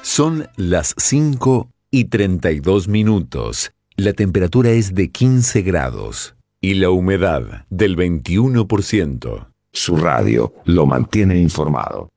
Son las 5:32. La temperatura es de 15 grados y la humedad del 21%. Su radio lo mantiene informado.